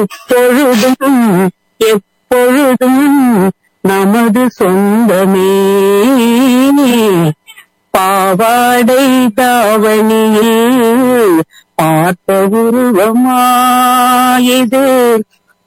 இப்பொழுதும் எப்பொழுதும் நமது சொந்தமே. பாவாடை தாவணியில் பார்த்த உருவமாயது